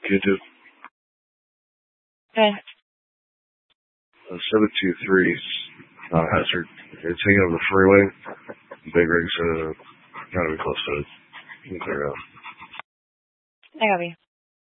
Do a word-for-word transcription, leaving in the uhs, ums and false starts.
Can you do Okay. uh, seven two three, not hazard. It's hanging over the freeway. Big rig's uh, gotta be close to it. You can clear out. I got you.